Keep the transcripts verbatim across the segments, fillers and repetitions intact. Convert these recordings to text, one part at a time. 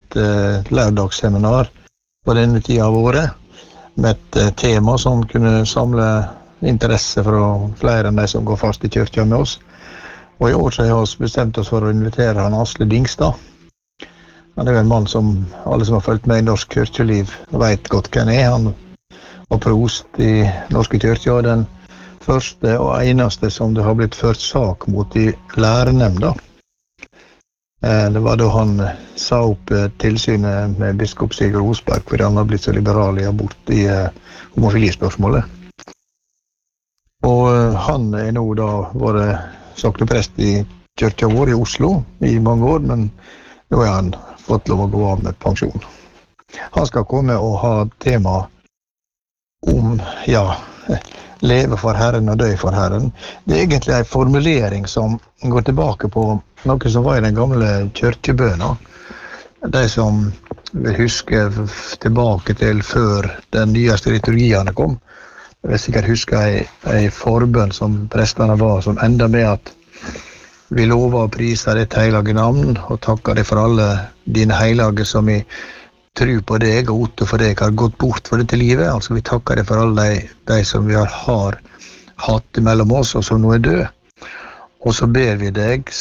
et uh, lørdagsseminar på denne tiden av året, med et uh, tema som kunne samle interesse fra flere enn de som går fast i kyrkja med oss. Og i år så har vi bestemt oss for å invitere han Asle Dingstad. Han er jo en mann som alle som har fulgt med i norsk kyrkjeliv vet godt hvem er. Han var prost i norske kyrkja, og den første og eneste som det har blitt ført sak mot i lærenemnda. Det var da han sa opp tilsynet med biskop Sigurd Osberg, fordi han har blitt så liberal i abort i homofilispørsmålet. Og han er nå da vært sokneprest i kyrkja vår i Oslo i mange år, men nå har han fått lov å gå av med pensjon. Han skal komme og ha tema om, ja, leve for Herren og dø for Herren. Det er egentlig en formulering som går tilbake på noe som var i den gamle kyrkjebøna. De som vil huske tilbake til før den nyeste liturgiene kom, jeg vil sikkert huske en, en forbønn som prestene var, som enda med at vi lover og priser ditt heilige navn, og takker deg for alle dine heilige som i tro på deg og otte for deg har gått bort for dette livet. Altså vi takker deg for alle de, de som vi har, har hatt mellom oss, og som nå er død. Og så ber vi deg,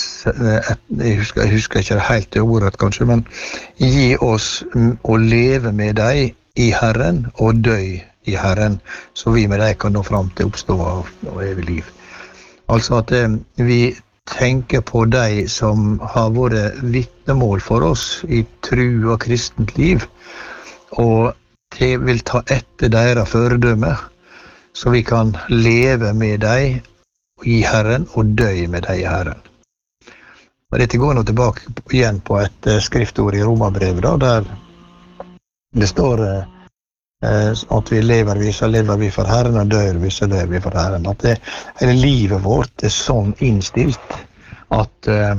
jeg husker, jeg husker ikke helt det ordet kanskje, men gi oss å leve med deg i Herren og dø i Herren, så vi med deg kan nå fram til oppstå av, av evig liv. Altså at eh, vi tenker på deg som har vært vitnemål for oss i tro og kristent liv, og det vil ta etter deres føredømme, så vi kan leve med deg i Herren og dø med deg i Herren. Og dette går nå tilbake igjen på et uh, skriftord i Romerbrevet, da, der det står uh, at vi lever vi, så lever vi for Herren, og dør vi, så dør vi for Herren. At det, hele livet vårt er sånn innstilt at uh,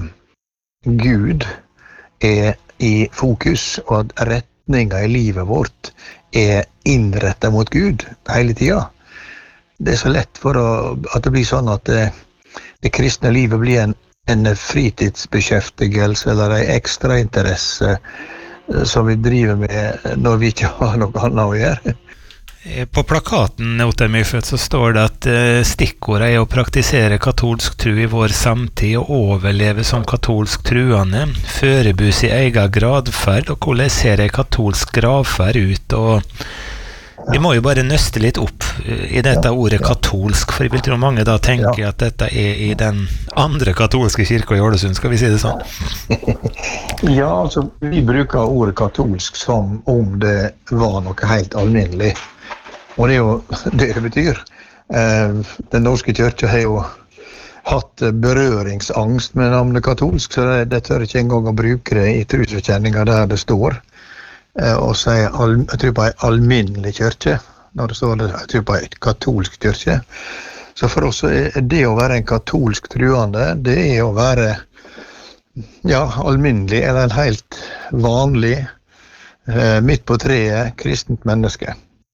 Gud er i fokus, og at retningen i livet vårt er innrettet mot Gud hele tiden. Det er så lett for å, at det blir sånn at det, det kristne livet blir en, en fritidsbeskjeftigelse eller en ekstra interesse som vi driver med når vi ikke har noe annet å gjøre. På plakaten Notamifet så står det at stikkordet er å praktisere katolsk tro i vår samtid og overleve som katolsk truende, førebus i egen gradferd, og hvordan ser en katolsk gravferd ut, og vi må jo bare nøste litt opp i dette ordet katolsk, for jeg vil tro mange da tenker at dette er i den andre katolske kirka i Ålesund, skal vi si det sånn? Ja, altså, vi bruker ordet katolsk som om det var noe helt alminnelig. Og det er jo det det betyr. Den norske kirka har jo hatt berøringsangst med navnet katolsk, så det, det tør ikke engang å bruke det i trosbekjenninga der det står. Og sier, jeg tror på en alminnelig kirke, når det står det, jeg tror på en katolsk kirke. Så for oss er det å være en katolsk truende, det er å være ja, alminnelig, eller en helt vanlig, eh, midt på treet, kristent menneske.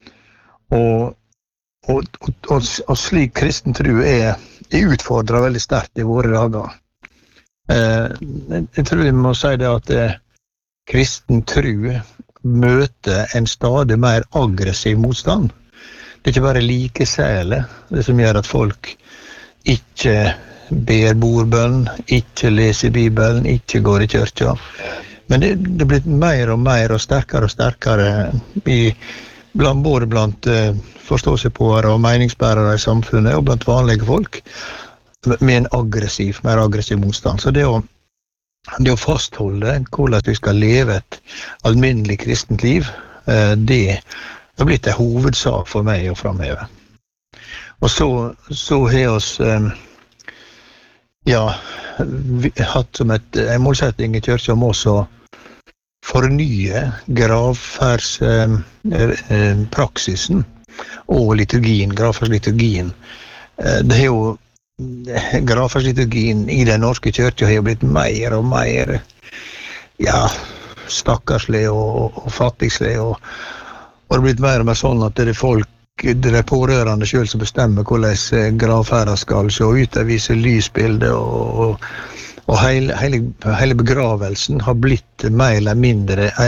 Og, og, og, og, og slik kristen tro er, er utfordret veldig sterkt i våre dager. Eh, jeg tror vi må si det at eh, kristen tro møter en stadig mer aggressiv motstand. Det er ikke bare likesæle, det som gjør at folk ikke ber bordbønn, ikke leser Bibelen, ikke går i kyrkja. Men det, det blir mer og mer og sterkere og sterkere i, blant, både blant uh, forståelsespåere og meningsbærere i samfunnet og blant vanlige folk, med en aggressiv, mer aggressiv motstand. Så det å Det å fastholde hvordan vi skal leve et alminnelig kristent liv, det har blitt en hovedsak for meg å framheve. Og så, så har oss ja, vi hatt som et, en målsetting i kyrkja om også fornye gravferdspraksisen og liturgien, gravferdsliturgien. Det er jo gravferdsliturgien i den norske kyrkja har jo blitt mer og mer ja, stakkarslig og, og fattigslig, og, og det har blitt mer og mer sånn at det er folk, det er pårørende selv som bestemmer hvordan gravferda skal se ut, det viser lysbilder, og, og, og hele, hele, hele begravelsen har blitt mer eller mindre